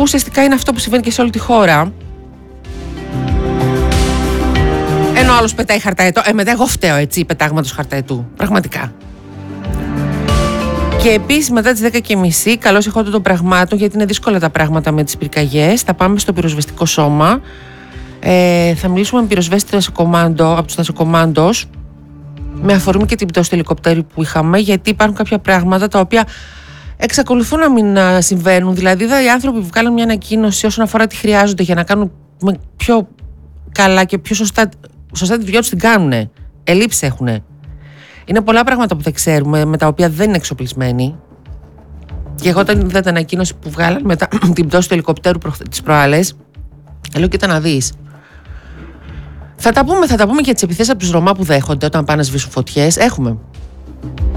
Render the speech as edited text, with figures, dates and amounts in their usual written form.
ουσιαστικά είναι αυτό που συμβαίνει και σε όλη τη χώρα. Ενώ ο άλλος πετάει χαρταετό. Μετά εγώ φταίω, έτσι, πετάγματος χαρταετού. Πραγματικά. Και επίσης μετά τις 10:30, καλώς εχόντων των πραγμάτων, γιατί είναι δύσκολα τα πράγματα με τις πυρκαγιές, θα πάμε στο πυροσβεστικό σώμα. Θα μιλήσουμε με πυροσβέστρια από τους Τασοκομάντος, με αφορμή και την πτώση του ελικοπτέρου που είχαμε, γιατί υπάρχουν κάποια πράγματα τα οποία εξακολουθούν να μην συμβαίνουν. Δηλαδή, οι άνθρωποι που βγάλουν μια ανακοίνωση όσον αφορά τι χρειάζονται για να κάνουν πιο καλά και πιο σωστά τη δουλειά τους, την κάνουν. Ελλείψεις έχουν. Είναι πολλά πράγματα που δεν ξέρουμε, με τα οποία δεν είναι εξοπλισμένοι. Και εγώ όταν είδα την ανακοίνωση που βγάλαν μετά την πτώση του ελικοπτέρου τις προάλλες, λέω κοίτα να δεις. Θα τα πούμε και για τις επιθέσεις από τους Ρωμά που δέχονται όταν πάνε να σβήσουν φωτιές. Έχουμε.